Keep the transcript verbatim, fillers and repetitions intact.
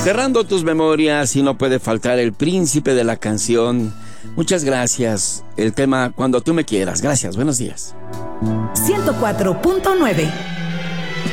Cerrando tus memorias y no puede faltar el príncipe de la canción. Muchas gracias. El tema Cuando tú me quieras. Gracias, buenos días. ciento cuatro punto nueve